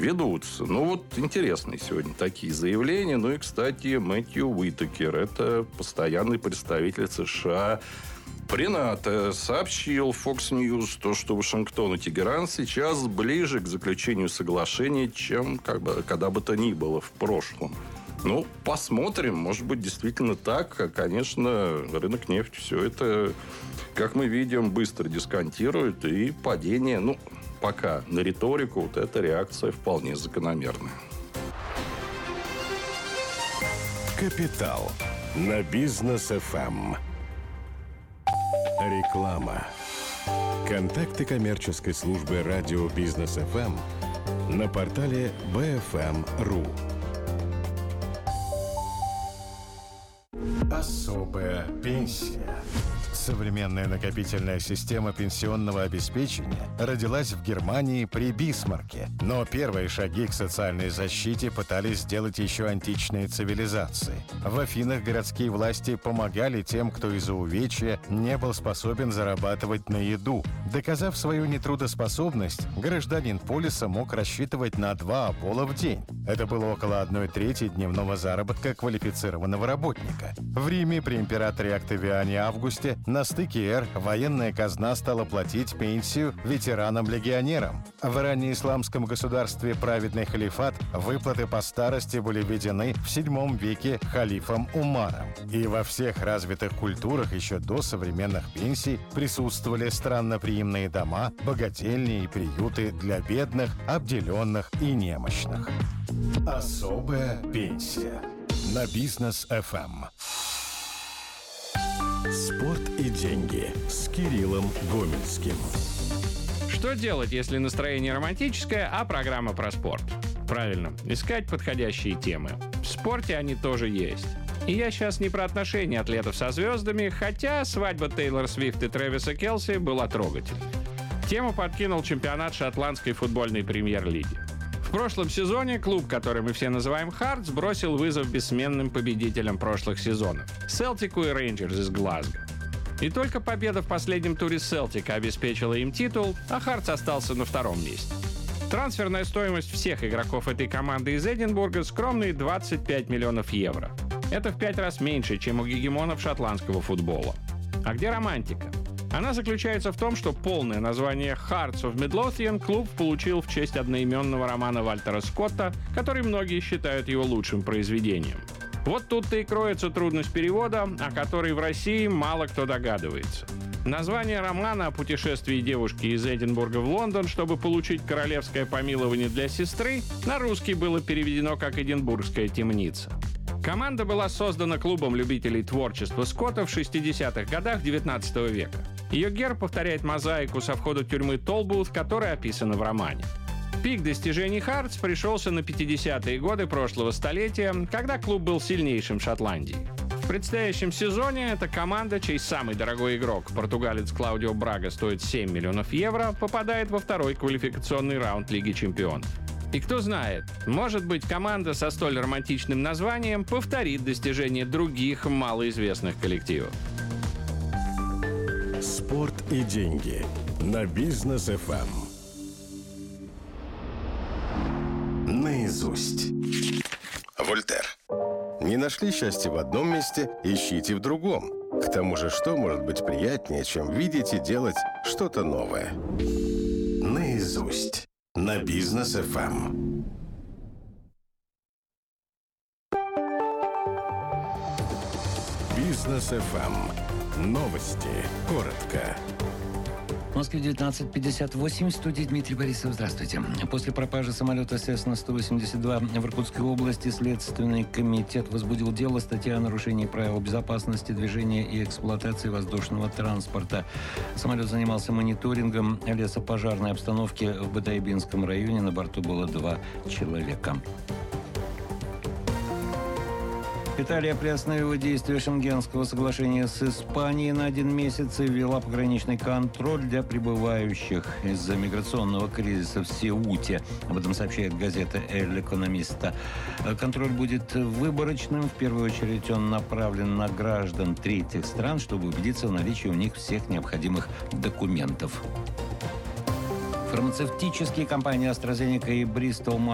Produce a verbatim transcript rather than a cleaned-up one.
ведутся. Ну, вот интересные сегодня такие заявления. Ну и, кстати, Мэтью Уитакер, это постоянный представитель США при НАТО, сообщил Fox News, то, что Вашингтон и Тегеран сейчас ближе к заключению соглашения, чем как бы, когда бы то ни было в прошлом. Ну, посмотрим. Может быть, действительно так. А, конечно, рынок нефти все это, как мы видим, быстро дисконтирует. И падение, ну, пока на риторику, вот эта реакция вполне закономерная. Капитал на Бизнес эф эм. Реклама. Контакты коммерческой службы радио Бизнес эф эм на портале би эф эм точка ру. Особая пенсия. Современная накопительная система пенсионного обеспечения родилась в Германии при Бисмарке. Но первые шаги к социальной защите пытались сделать еще античные цивилизации. В Афинах городские власти помогали тем, кто из-за увечья не был способен зарабатывать на еду. Доказав свою нетрудоспособность, гражданин полиса мог рассчитывать на два обола в день. Это было около одной трети дневного заработка квалифицированного работника. В Риме при императоре Октавиане Августе на стыке эр военная казна стала платить пенсию ветеранам-легионерам. В раннеисламском государстве праведный халифат выплаты по старости были введены в седьмом веке халифом Умаром. И во всех развитых культурах еще до современных пенсий присутствовали странноприимные дома, богательни и приюты для бедных, обделенных и немощных. Особая пенсия на Бизнес эф эм. Спорт и деньги с Кириллом Гомельским. Что делать, если настроение романтическое, а программа про спорт? Правильно, искать подходящие темы. В спорте они тоже есть. И я сейчас не про отношения атлетов со звездами, хотя свадьба Тейлор Свифт и Трэвиса Келси была трогательной. Тему подкинул чемпионат шотландской футбольной премьер-лиги. В прошлом сезоне клуб, который мы все называем Хартс, бросил вызов бессменным победителям прошлых сезонов – Селтику и Рейнджерс из Глазго. И только победа в последнем туре Селтика обеспечила им титул, а Хартс остался на втором месте. Трансферная стоимость всех игроков этой команды из Эдинбурга – скромные двадцать пять миллионов евро. Это в пять раз меньше, чем у гегемонов шотландского футбола. А где романтика? Она заключается в том, что полное название Hearts of Midlothian клуб получил в честь одноименного романа Вальтера Скотта, который многие считают его лучшим произведением. Вот тут-то и кроется трудность перевода, о которой в России мало кто догадывается. Название романа о путешествии девушки из Эдинбурга в Лондон, чтобы получить королевское помилование для сестры, на русский было переведено как «Эдинбургская темница». Команда была создана клубом любителей творчества Скотта в шестидесятых годах девятнадцатого века. Ее герб повторяет мозаику со входа тюрьмы Толбут, которая описана в романе. Пик достижений Хартс пришелся на пятидесятые годы прошлого столетия, когда клуб был сильнейшим в Шотландии. В предстоящем сезоне эта команда, чей самый дорогой игрок, португалец Клаудио Брага, стоит семь миллионов евро, попадает во второй квалификационный раунд Лиги чемпионов. И кто знает, может быть, команда со столь романтичным названием повторит достижения других малоизвестных коллективов. Спорт и деньги на Бизнес эф эм. Наизусть. Вольтер. Не нашли счастья в одном месте, ищите в другом. К тому же, что может быть приятнее, чем видеть и делать что-то новое? Наизусть. На Бизнес эф эм. Бизнес эф эм. Новости. Коротко. В Москве девятнадцать пятьдесят восемь. В студии Дмитрий Борисов. Здравствуйте. После пропажи самолета Cessna сто восемьдесят два в Иркутской области Следственный комитет возбудил дело, статья о нарушении правил безопасности движения и эксплуатации воздушного транспорта. Самолет занимался мониторингом лесопожарной обстановки в Бадайбинском районе. На борту было два человека. Италия, приостановила действие Шенгенского соглашения с Испанией на один месяц и ввела пограничный контроль для прибывающих из-за миграционного кризиса в Сеуте. Об этом сообщает газета «Эль Экономиста». Контроль будет выборочным. В первую очередь он направлен на граждан третьих стран, чтобы убедиться в наличии у них всех необходимых документов. Фармацевтические компании AstraZeneca и Bristol